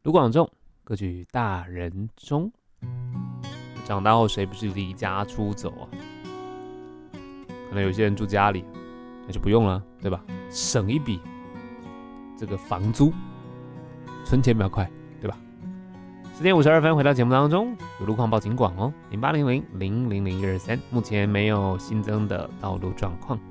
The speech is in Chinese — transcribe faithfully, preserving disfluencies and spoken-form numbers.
卢广仲，歌曲《大人中》。长大后谁不是离家出走啊？可能有些人住家里，那就不用了，对吧？省一笔这个房租，存钱比较快，对吧？十点五十二分，回到节目当中，有路况报警广哦，零八零零零零零一二三，目前没有新增的道路状况。